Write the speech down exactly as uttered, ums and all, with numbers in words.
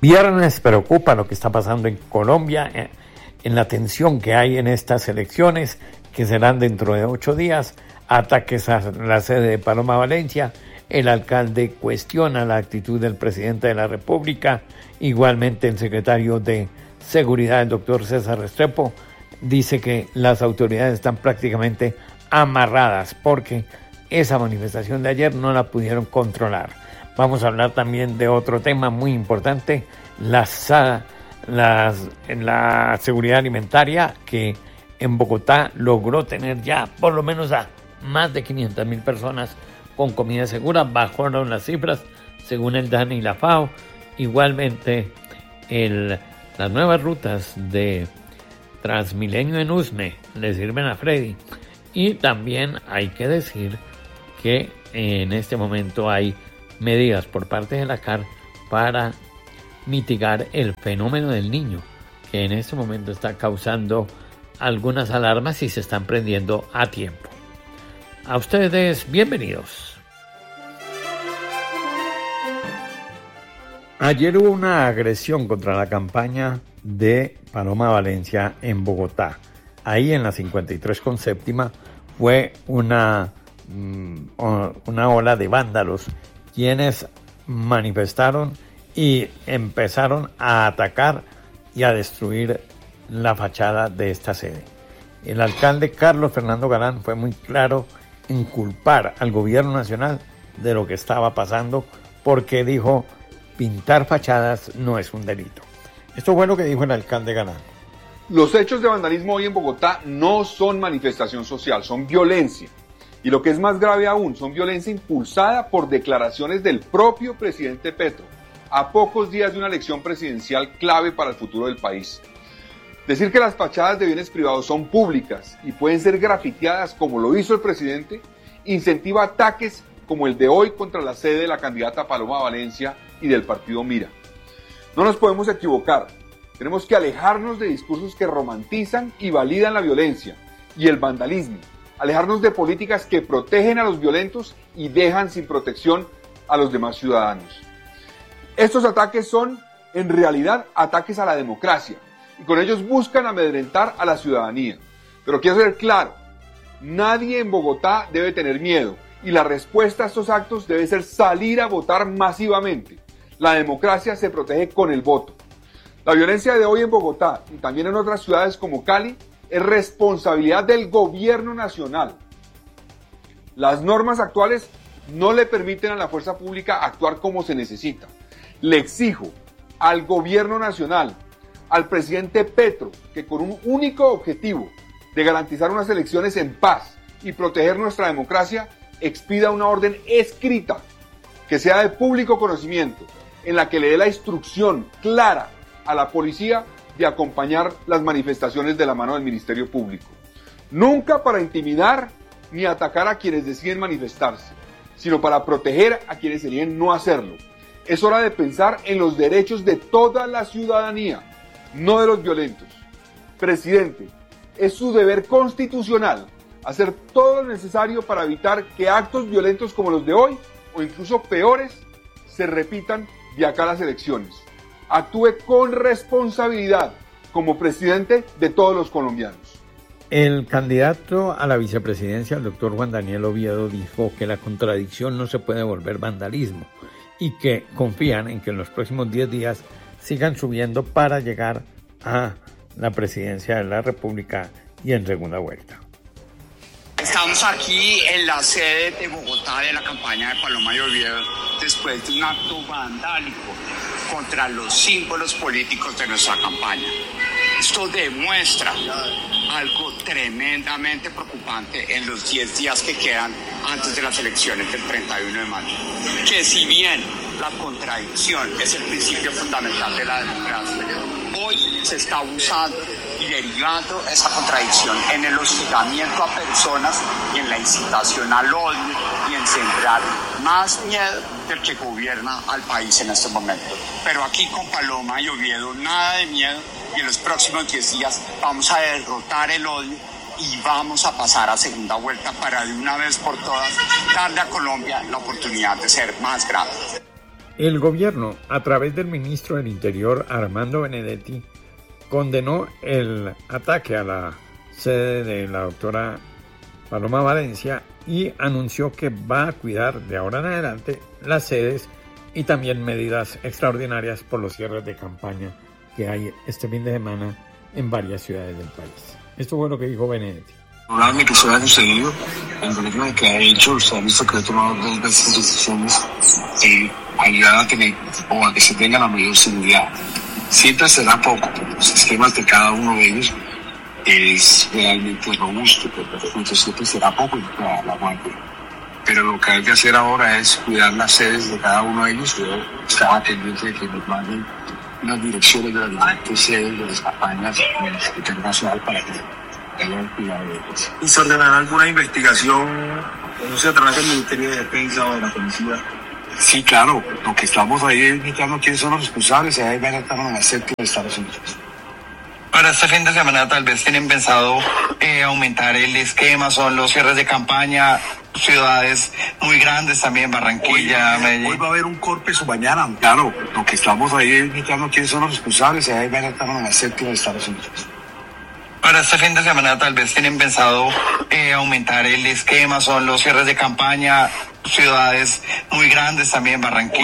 Viernes preocupa lo que está pasando en Colombia, eh, en la tensión que hay en estas elecciones, que serán dentro de ocho días, ataques a la sede de Paloma Valencia. El alcalde cuestiona la actitud del presidente de la República. Igualmente el secretario de Seguridad, el doctor César Restrepo, dice que las autoridades están prácticamente amarradas porque esa manifestación de ayer no la pudieron controlar. Vamos a hablar también de otro tema muy importante, las, las, la seguridad alimentaria, que en Bogotá logró tener ya por lo menos a más de quinientas mil personas con comida segura. Bajaron las cifras según el DANE y la FAO. Igualmente el, las nuevas rutas de Transmilenio en Usme le sirven a Freddy. Y también hay que decir que en este momento hay medidas por parte de la C A R para mitigar el fenómeno del niño, que en este momento está causando algunas alarmas y se están prendiendo a tiempo. A ustedes, bienvenidos. Ayer hubo una agresión contra la campaña de Paloma Valencia en Bogotá. Ahí en la cincuenta y tres con séptima fue una, una ola de vándalos quienes manifestaron y empezaron a atacar y a destruir la fachada de esta sede. El alcalde Carlos Fernando Galán fue muy claro en culpar al gobierno nacional de lo que estaba pasando, porque dijo: pintar fachadas no es un delito. Esto fue lo que dijo el alcalde Galán. Los hechos de vandalismo hoy en Bogotá no son manifestación social, son violencia. Y lo que es más grave aún, son violencia impulsada por declaraciones del propio presidente Petro, a pocos días de una elección presidencial clave para el futuro del país. Decir que las fachadas de bienes privados son públicas y pueden ser grafiteadas como lo hizo el presidente, incentiva ataques como el de hoy contra la sede de la candidata Paloma Valencia y del partido Mira. No nos podemos equivocar, tenemos que alejarnos de discursos que romantizan y validan la violencia y el vandalismo, alejarnos de políticas que protegen a los violentos y dejan sin protección a los demás ciudadanos. Estos ataques son, en realidad, ataques a la democracia, y con ellos buscan amedrentar a la ciudadanía. Pero quiero ser claro, nadie en Bogotá debe tener miedo, y la respuesta a estos actos debe ser salir a votar masivamente. La democracia se protege con el voto. La violencia de hoy en Bogotá, y también en otras ciudades como Cali, es responsabilidad del gobierno nacional. Las normas actuales no le permiten a la fuerza pública actuar como se necesita. Le exijo al gobierno nacional, al presidente Petro, que con un único objetivo de garantizar unas elecciones en paz y proteger nuestra democracia, expida una orden escrita que sea de público conocimiento, en la que le dé la instrucción clara a la policía de acompañar las manifestaciones de la mano del Ministerio Público. Nunca para intimidar ni atacar a quienes deciden manifestarse, sino para proteger a quienes eligen no hacerlo. Es hora de pensar en los derechos de toda la ciudadanía, no de los violentos. Presidente, es su deber constitucional hacer todo lo necesario para evitar que actos violentos como los de hoy, o incluso peores, se repitan de acá a las elecciones. Actúe con responsabilidad como presidente de todos los colombianos. El candidato a la vicepresidencia, el doctor Juan Daniel Oviedo, dijo que la contradicción no se puede volver vandalismo y que confían en que en los próximos diez días sigan subiendo para llegar a la presidencia de la República y en segunda vuelta. Estamos aquí en la sede de Bogotá de la campaña de Paloma y Oviedo después de un acto vandálico contra los símbolos políticos de nuestra campaña. Esto demuestra algo tremendamente preocupante en los diez días que quedan antes de las elecciones del treinta y uno de mayo. Que si bien la contradicción es el principio fundamental de la democracia, hoy se está usando y derivando esa contradicción en el hostigamiento a personas y en la incitación al odio y en sembrar más miedo del que gobierna al país en este momento. Pero aquí con Paloma y Oviedo nada de miedo, y en los próximos diez días vamos a derrotar el odio y vamos a pasar a segunda vuelta para de una vez por todas darle a Colombia la oportunidad de ser más grande. El gobierno, a través del ministro del Interior, Armando Benedetti, condenó el ataque a la sede de la doctora Paloma Valencia y anunció que va a cuidar de ahora en adelante las sedes y también medidas extraordinarias por los cierres de campaña que hay este fin de semana en varias ciudades del país. Esto fue lo que dijo Benedetti. Probable que se haya sucedido, el gobierno que ha hecho, se ha visto que ha tomado dos veces decisiones eh, ayudar a tener o a que se tenga la mayor seguridad. Siempre será poco, pero los sistemas de cada uno de ellos es realmente robusto, entonces siempre será poco y la, la aguante. Pero lo que hay que hacer ahora es cuidar las sedes de cada uno de ellos. Yo estaba pendiente de que nos manden unas direcciones de las diferentes sedes de las campañas internacionales para que tengan cuidado de ellos. ¿Y se ordenará alguna investigación, no sé, a través del Ministerio de Defensa o de la Policía? Sí, claro. Lo que estamos ahí indicando quiénes son los responsables y ahí van a estar en la séptima de Estados Unidos. Para este fin de semana tal vez tienen pensado eh, aumentar el esquema, son los cierres de campaña, ciudades muy grandes también, Barranquilla, hoy, Medellín. Hoy va a haber un corpus mañana. Claro, lo que estamos ahí indicando quiénes son los responsables y ahí van a estar en la séptima de Estados Unidos. Para este fin de semana tal vez tienen pensado eh, aumentar el esquema, son los cierres de campaña, ciudades muy grandes también, Barranquilla.